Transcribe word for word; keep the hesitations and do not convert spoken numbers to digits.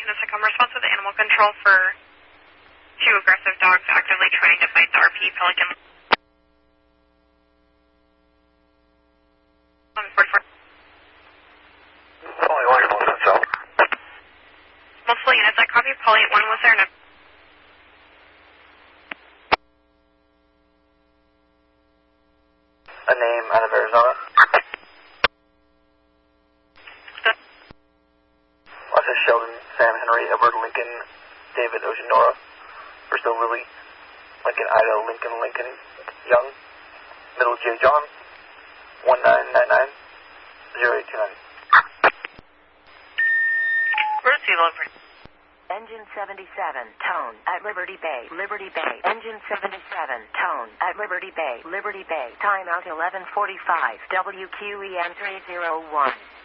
Washington Secom, response with animal control for two aggressive dogs actively trying to fight the R P Pelican. forty-four. Poly one, one, so. Multiple units, I copy. Poly eight one, was there an... A name out of Arizona. Lots of Sheldon, Sam Henry, Edward Lincoln, David Oceanora, Bristol Lily, Lincoln Idaho, Lincoln Lincoln Young, Middle J John, one nine nine nine zero eight two nine. Proceed over. Engine seventy-seven, tone, at Liberty Bay, Liberty Bay. Engine seventy-seven, tone, at Liberty Bay, Liberty Bay. Timeout eleven forty-five, W Q E N three zero one.